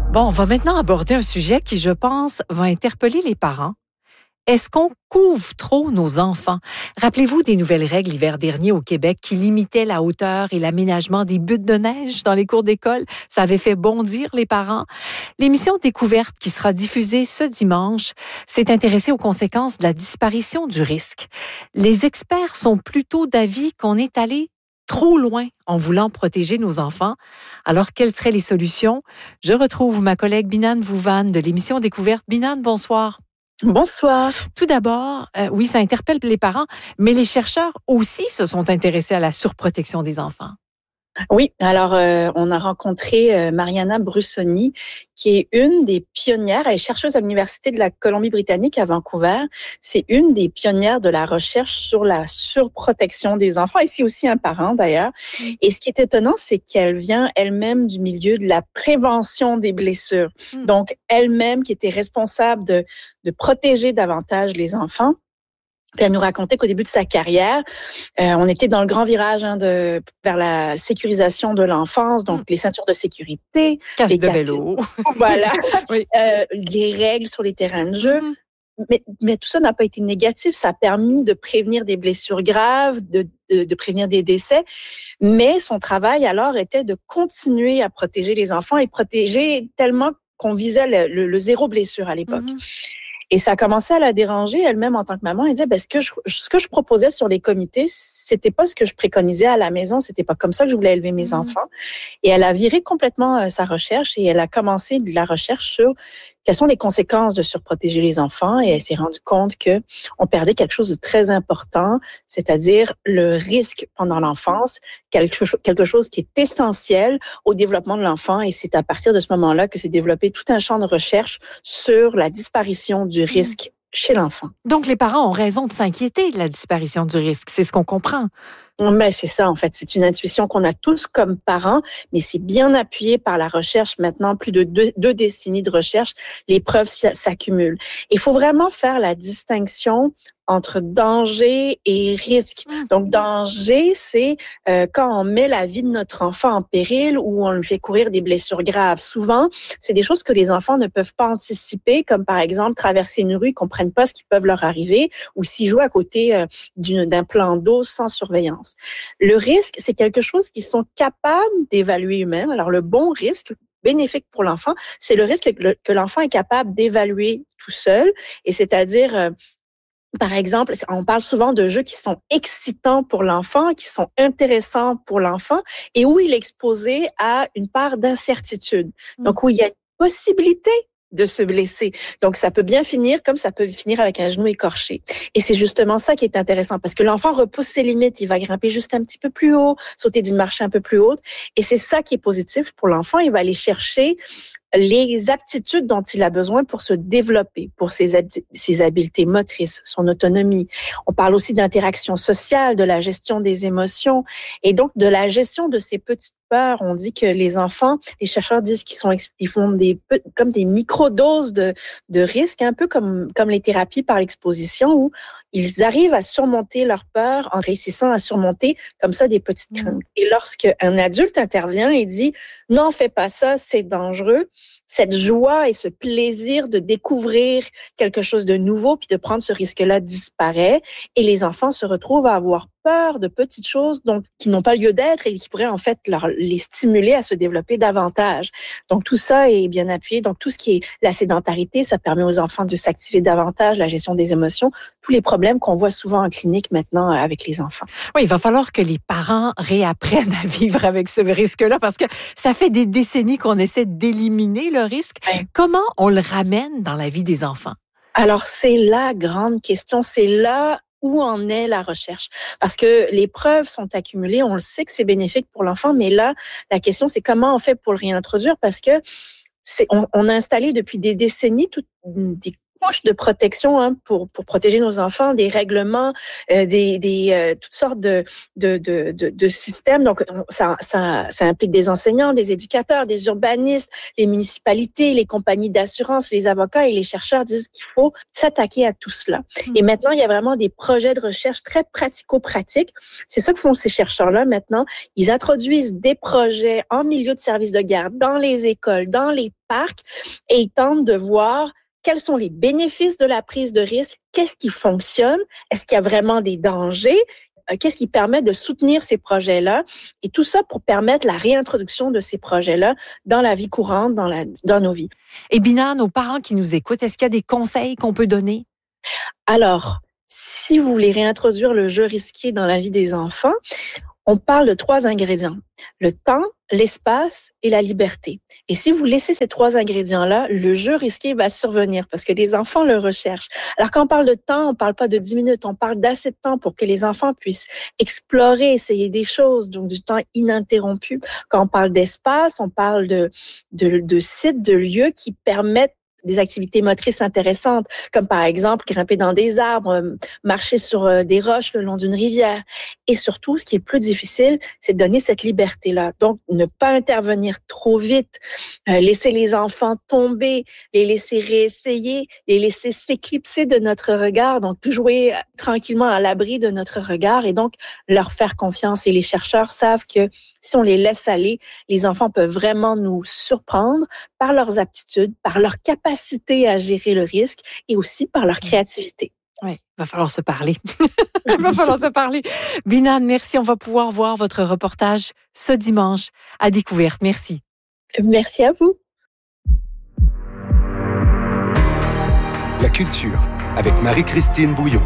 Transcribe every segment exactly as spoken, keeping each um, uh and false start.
Bon, on va maintenant aborder un sujet qui, je pense, va interpeller les parents. Est-ce qu'on couvre trop nos enfants? Rappelez-vous des nouvelles règles l'hiver dernier au Québec qui limitaient la hauteur et l'aménagement des buttes de neige dans les cours d'école. Ça avait fait bondir les parents. L'émission Découverte, qui sera diffusée ce dimanche, s'est intéressée aux conséquences de la disparition du risque. Les experts sont plutôt d'avis qu'on est allé trop loin en voulant protéger nos enfants. Alors, quelles seraient les solutions? Je retrouve ma collègue Binan Vouvan de l'émission Découverte. Binan, bonsoir. Bonsoir. Tout d'abord, euh, oui, ça interpelle les parents, mais les chercheurs aussi se sont intéressés à la surprotection des enfants. Oui, alors euh, on a rencontré euh, Mariana Brussoni, qui est une des pionnières, elle est chercheuse à l'Université de la Colombie-Britannique à Vancouver. C'est une des pionnières de la recherche sur la surprotection des enfants, et c'est aussi un parent d'ailleurs. Et ce qui est étonnant, c'est qu'elle vient elle-même du milieu de la prévention des blessures. Mm. Donc, elle-même qui était responsable de, de protéger davantage les enfants. Puis elle nous racontait qu'au début de sa carrière, euh, on était dans le grand virage hein, de vers la sécurisation de l'enfance, donc mmh. les ceintures de sécurité, casques les de vélo, voilà, oui. euh, les règles sur les terrains de jeu. Mmh. Mais, mais tout ça n'a pas été négatif. Ça a permis de prévenir des blessures graves, de, de, de prévenir des décès. Mais son travail alors était de continuer à protéger les enfants et protéger tellement qu'on visait le, le, le zéro blessure à l'époque. Mmh. Et ça a commencé à la déranger elle-même en tant que maman. Elle disait, ben, ce que je, ce que je proposais sur les comités, c'était pas ce que je préconisais à la maison. C'était pas comme ça que je voulais élever mes mmh. enfants. Et elle a viré complètement euh, sa recherche et elle a commencé de la recherche sur quelles sont les conséquences de surprotéger les enfants. Et elle s'est rendue compte que on perdait quelque chose de très important, c'est-à-dire le risque pendant l'enfance, quelque chose, quelque chose qui est essentiel au développement de l'enfant. Et c'est à partir de ce moment-là que s'est développé tout un champ de recherche sur la disparition du risque chez l'enfant. Donc, les parents ont raison de s'inquiéter de la disparition du risque. C'est ce qu'on comprend. Mais c'est ça, en fait. C'est une intuition qu'on a tous comme parents, mais c'est bien appuyé par la recherche. Maintenant, plus de deux, deux décennies de recherche, les preuves s'accumulent. Il faut vraiment faire la distinction entre danger et risque. Donc, danger, c'est euh, quand on met la vie de notre enfant en péril ou on lui fait courir des blessures graves. Souvent, c'est des choses que les enfants ne peuvent pas anticiper, comme par exemple traverser une rue, ils comprennent pas ce qui peut leur arriver, ou s'ils jouent à côté euh, d'une, d'un plan d'eau sans surveillance. Le risque, c'est quelque chose qu'ils sont capables d'évaluer eux-mêmes. Alors, le bon risque, bénéfique pour l'enfant, c'est le risque que, le, que l'enfant est capable d'évaluer tout seul, et c'est-à-dire... Euh, Par exemple, on parle souvent de jeux qui sont excitants pour l'enfant, qui sont intéressants pour l'enfant et où il est exposé à une part d'incertitude. Donc, où il y a une possibilité de se blesser. Donc, ça peut bien finir comme ça peut finir avec un genou écorché. Et c'est justement ça qui est intéressant parce que l'enfant repousse ses limites. Il va grimper juste un petit peu plus haut, sauter d'une marche un peu plus haute. Et c'est ça qui est positif pour l'enfant. Il va aller chercher les aptitudes dont il a besoin pour se développer, pour ses, hab- ses habiletés motrices, son autonomie. On parle aussi d'interaction sociale, de la gestion des émotions et donc de la gestion de ces petites peurs. On dit que les enfants, les chercheurs disent qu'ils sont, ils font des, comme des microdoses de, de risques, un peu comme, comme les thérapies par l'exposition où ils arrivent à surmonter leurs peurs en réussissant à surmonter comme ça des petites craintes. Mmh. Et lorsque un adulte intervient et dit « Non, fais pas ça, c'est dangereux », cette joie et ce plaisir de découvrir quelque chose de nouveau puis de prendre ce risque-là disparaît et les enfants se retrouvent à avoir peur de petites choses donc, qui n'ont pas lieu d'être et qui pourraient en fait leur, les stimuler à se développer davantage. Donc tout ça est bien appuyé. Donc tout ce qui est la sédentarité, ça permet aux enfants de s'activer davantage, la gestion des émotions, tous les problèmes qu'on voit souvent en clinique maintenant avec les enfants. Oui, il va falloir que les parents réapprennent à vivre avec ce risque-là parce que ça fait des décennies qu'on essaie d'éliminer le risque. Oui. Comment on le ramène dans la vie des enfants? Alors c'est la grande question. C'est là où en est la recherche. Parce que les preuves sont accumulées, on le sait que c'est bénéfique pour l'enfant, mais là, la question, c'est comment on fait pour le réintroduire parce que c'est, on, on a installé depuis des décennies toutes des couches de protection hein, pour pour protéger nos enfants, des règlements, euh, des des euh, toutes sortes de de de de, de systèmes. Donc ça ça ça implique des enseignants, des éducateurs, des urbanistes, les municipalités, les compagnies d'assurance, les avocats et les chercheurs disent qu'il faut s'attaquer à tout cela. Mmh. Et maintenant, il y a vraiment des projets de recherche très pratico-pratiques. C'est ça que font ces chercheurs-là maintenant. Ils introduisent des projets en milieu de service de garde, dans les écoles, dans les parcs, et ils tentent de voir quels sont les bénéfices de la prise de risque, qu'est-ce qui fonctionne, est-ce qu'il y a vraiment des dangers, qu'est-ce qui permet de soutenir ces projets-là, et tout ça pour permettre la réintroduction de ces projets-là dans la vie courante, dans, la, dans nos vies. Et Bina, nos parents qui nous écoutent, est-ce qu'il y a des conseils qu'on peut donner? Alors, si vous voulez réintroduire le jeu risqué dans la vie des enfants, on parle de trois ingrédients. Le temps, l'espace et la liberté. Et si vous laissez ces trois ingrédients-là, le jeu risqué va survenir parce que les enfants le recherchent. Alors, quand on parle de temps, on parle pas de dix minutes, on parle d'assez de temps pour que les enfants puissent explorer, essayer des choses, donc du temps ininterrompu. Quand on parle d'espace, on parle de, de, de sites, de lieux qui permettent des activités motrices intéressantes, comme par exemple grimper dans des arbres, marcher sur des roches le long d'une rivière. Et surtout, ce qui est plus difficile, c'est de donner cette liberté-là. Donc, ne pas intervenir trop vite, euh, laisser les enfants tomber, les laisser réessayer, les laisser s'éclipser de notre regard, donc jouer tranquillement à l'abri de notre regard et donc leur faire confiance. Et les chercheurs savent que si on les laisse aller, les enfants peuvent vraiment nous surprendre par leurs aptitudes, par leur capacité à gérer le risque et aussi par leur créativité. Oui, il va falloir se parler. Il va falloir se parler. Binan, merci. On va pouvoir voir votre reportage ce dimanche à Découverte. Merci. Merci à vous. La culture avec Marie-Christine Bouillon.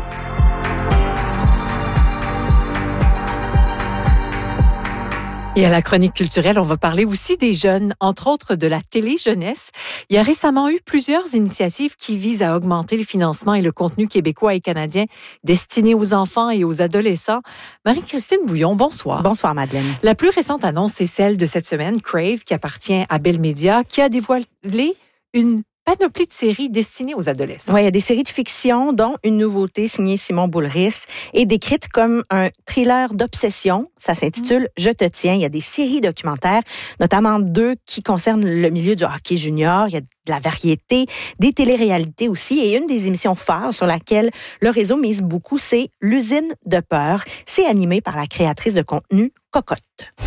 Et à la chronique culturelle, on va parler aussi des jeunes, entre autres de la télé-jeunesse. Il y a récemment eu plusieurs initiatives qui visent à augmenter le financement et le contenu québécois et canadien destiné aux enfants et aux adolescents. Marie-Christine Bouillon, bonsoir. Bonsoir, Madeleine. La plus récente annonce, c'est celle de cette semaine, Crave, qui appartient à Bell Media, qui a dévoilé une panoplie de séries destinées aux adolescents. Oui, il y a des séries de fiction, dont une nouveauté signée Simon Boulris et décrite comme un thriller d'obsession. Ça s'intitule mmh. Je te tiens. Il y a des séries documentaires, notamment deux qui concernent le milieu du hockey junior. Il y a de la variété, des téléréalités aussi. Et une des émissions phares sur laquelle le réseau mise beaucoup, c'est L'usine de peur. C'est animé par la créatrice de contenu Cocotte.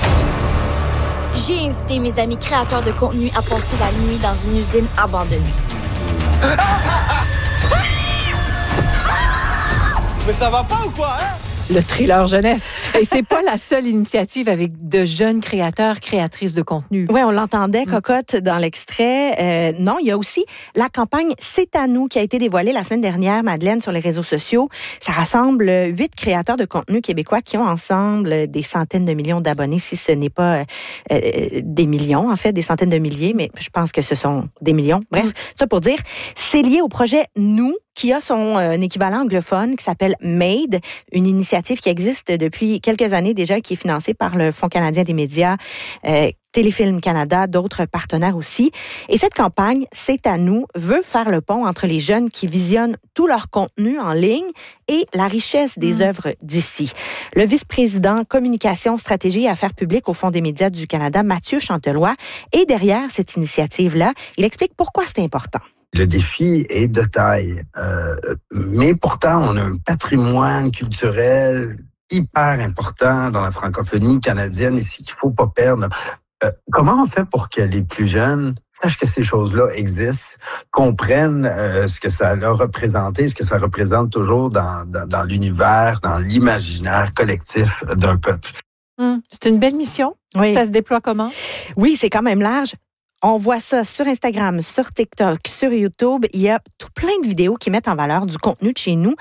J'ai invité mes amis créateurs de contenu à passer la nuit dans une usine abandonnée. Mais ça va pas ou quoi, hein? Le thriller jeunesse. Et c'est pas la seule initiative avec de jeunes créateurs, créatrices de contenu. Oui, on l'entendait, Cocotte, dans l'extrait. Euh, non, il y a aussi la campagne C'est à nous qui a été dévoilée la semaine dernière, Madeleine, sur les réseaux sociaux. Ça rassemble huit créateurs de contenu québécois qui ont ensemble des centaines de millions d'abonnés, si ce n'est pas euh, des millions, en fait, des centaines de milliers, mais je pense que ce sont des millions. Bref, mmh. ça pour dire, c'est lié au projet Nous, qui a son euh, équivalent anglophone qui s'appelle Made, une initiative qui existe depuis quelques années déjà, qui est financée par le Fonds canadien des médias, euh, Téléfilm Canada, d'autres partenaires aussi. Et cette campagne, C'est à nous, veut faire le pont entre les jeunes qui visionnent tout leur contenu en ligne et la richesse des mmh. œuvres d'ici. Le vice-président communication, stratégie et affaires publiques au Fonds des médias du Canada, Mathieu Chantelois, est derrière cette initiative-là. Il explique pourquoi c'est important. Le défi est de taille, euh, mais pourtant, on a un patrimoine culturel hyper important dans la francophonie canadienne ici qu'il faut pas perdre. Euh, comment on fait pour que les plus jeunes sachent que ces choses-là existent, comprennent euh, ce que ça a représenté, ce que ça représente toujours dans, dans, dans l'univers, dans l'imaginaire collectif d'un peuple? Hum, c'est une belle mission. Oui. Ça se déploie comment? Oui, c'est quand même large. On voit ça sur Instagram, sur TikTok, sur YouTube. Il y a tout plein de vidéos qui mettent en valeur du contenu de chez nous.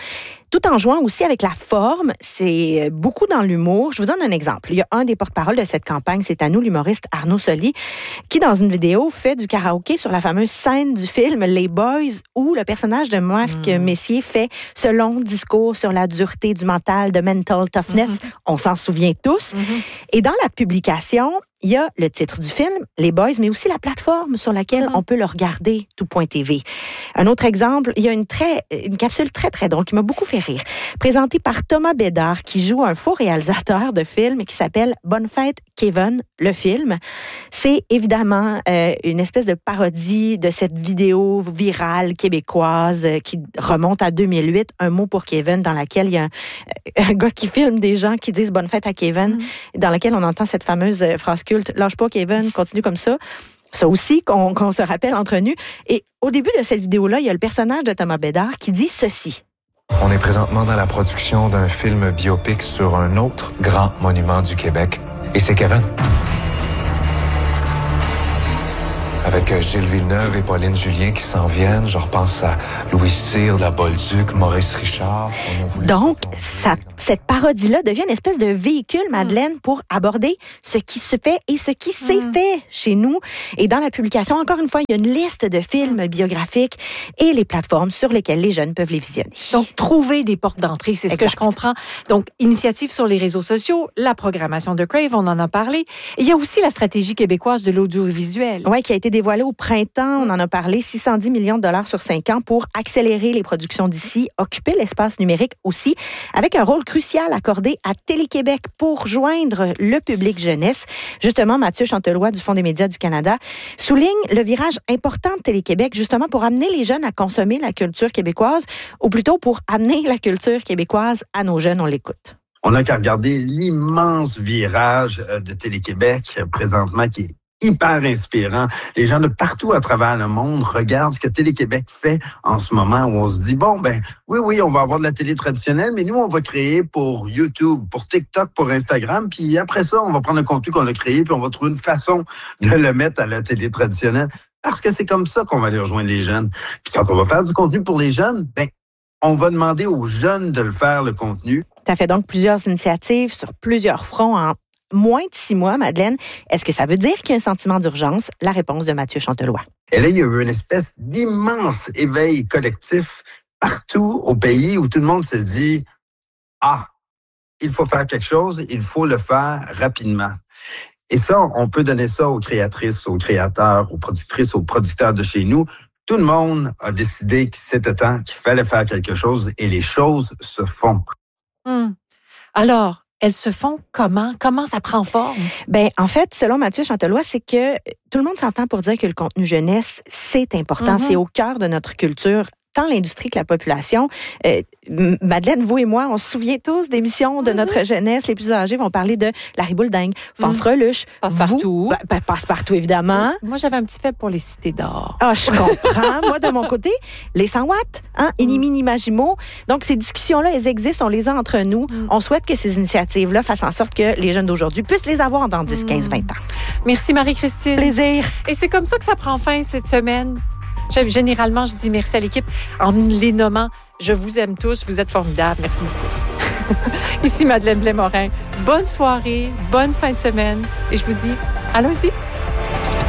tout en jouant aussi avec la forme. C'est beaucoup dans l'humour. Je vous donne un exemple. Il y a un des porte-parole de cette campagne, c'est à nous, l'humoriste Arnaud Soli, qui, dans une vidéo, fait du karaoké sur la fameuse scène du film Les Boys, où le personnage de Marc mmh. Messier fait ce long discours sur la dureté du mental, de mental toughness. Mmh. On s'en souvient tous. Mmh. Et dans la publication, il y a le titre du film, Les Boys, mais aussi la plateforme sur laquelle mmh. on peut le regarder, tout point T V. Un autre exemple, il y a une, très, une capsule très, très drôle qui m'a beaucoup fait rire, présentée par Thomas Bédard, qui joue un faux réalisateur de film qui s'appelle Bonne fête, Kevin, le film. C'est évidemment euh, une espèce de parodie de cette vidéo virale québécoise euh, qui remonte à deux mille huit, Un mot pour Kevin, dans laquelle il y a un, un gars qui filme des gens qui disent Bonne fête à Kevin, mmh. dans laquelle on entend cette fameuse phrase culte, lâche pas Kevin, continue comme ça. Ça aussi, qu'on, qu'on se rappelle entre nous. Et au début de cette vidéo-là, il y a le personnage de Thomas Bédard qui dit ceci. On est présentement dans la production d'un film biopic sur un autre grand monument du Québec. Et c'est Kevin. Avec Gilles Villeneuve et Pauline Julien qui s'en viennent. Je repense à Louis Cyr, la Bolduc, Maurice Richard. Donc, ça, cette parodie-là devient une espèce de véhicule, Madeleine, mmh. pour aborder ce qui se fait et ce qui s'est mmh. fait chez nous. Et dans la publication, encore une fois, il y a une liste de films biographiques et les plateformes sur lesquelles les jeunes peuvent les visionner. Donc, trouver des portes d'entrée, c'est exact. Ce que je comprends. Donc, initiative sur les réseaux sociaux, la programmation de Crave, on en a parlé. Et il y a aussi la stratégie québécoise de l'audiovisuel. Oui, qui a été dévoilé au printemps, on en a parlé, six cent dix millions de dollars sur cinq ans pour accélérer les productions d'ici, occuper l'espace numérique aussi, avec un rôle crucial accordé à Télé-Québec pour joindre le public jeunesse. Justement, Mathieu Chantelois du Fonds des médias du Canada souligne le virage important de Télé-Québec, justement pour amener les jeunes à consommer la culture québécoise, ou plutôt pour amener la culture québécoise à nos jeunes. On l'écoute. On n'a qu'à regarder l'immense virage de Télé-Québec présentement qui est hyper inspirant. Les gens de partout à travers le monde regardent ce que Télé-Québec fait en ce moment, où on se dit, bon, ben oui, oui, on va avoir de la télé traditionnelle, mais nous, on va créer pour YouTube, pour TikTok, pour Instagram, puis après ça, on va prendre le contenu qu'on a créé, puis on va trouver une façon de le mettre à la télé traditionnelle, parce que c'est comme ça qu'on va aller rejoindre les jeunes. Puis quand on va faire du contenu pour les jeunes, ben on va demander aux jeunes de le faire, le contenu. Tu as fait donc plusieurs initiatives sur plusieurs fronts en moins de six mois, Madeleine. Est-ce que ça veut dire qu'il y a un sentiment d'urgence? La réponse de Mathieu Chantelois. Et là, il y a eu une espèce d'immense éveil collectif partout au pays où tout le monde se dit « Ah, il faut faire quelque chose, il faut le faire rapidement. » Et ça, on peut donner ça aux créatrices, aux créateurs, aux productrices, aux producteurs de chez nous. Tout le monde a décidé que c'était temps, qu'il fallait faire quelque chose et les choses se font. Hum. Alors, elles se font comment? Comment ça prend forme? Ben, en fait, selon Mathieu Chantelois, c'est que tout le monde s'entend pour dire que le contenu jeunesse, c'est important. Mm-hmm. C'est au cœur de notre culture, tant l'industrie que la population. Euh, Madeleine, vous et moi, on se souvient tous d'émissions de mm-hmm. notre jeunesse. Les plus âgés vont parler de Larry Boulding, Fanfreluche. Mm. Passe-partout. Ben, ben, Passe-partout, évidemment. Moi, j'avais un petit fait pour les cités d'or. Ah, je comprends. Moi, de mon côté, les cent watts, hein, mm. Inimini Magimo. Donc, ces discussions-là, elles existent, on les a entre nous. Mm. On souhaite que ces initiatives-là fassent en sorte que les jeunes d'aujourd'hui puissent les avoir dans dix, quinze, vingt ans. Merci, Marie-Christine. Plaisir. Et c'est comme ça que ça prend fin cette semaine. Généralement, je dis merci à l'équipe en les nommant. Je vous aime tous, vous êtes formidables. Merci beaucoup. Ici Madeleine Blais-Morin. Bonne soirée, bonne fin de semaine et je vous dis à lundi.